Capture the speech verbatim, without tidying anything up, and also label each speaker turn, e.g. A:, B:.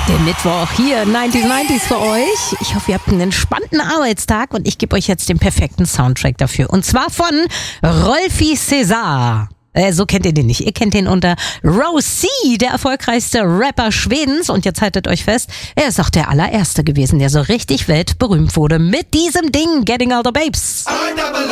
A: Der Mittwoch hier, neunzig neunzig für euch. Ich hoffe, ihr habt einen entspannten Arbeitstag und ich gebe euch jetzt den perfekten Soundtrack dafür. Und zwar von Rolfi César. Äh, so kennt ihr den nicht. Ihr kennt den unter Rose C, der erfolgreichste Rapper Schwedens. Und jetzt haltet euch fest, er ist auch der allererste gewesen, der so richtig weltberühmt wurde mit diesem Ding, Getting All the Babes.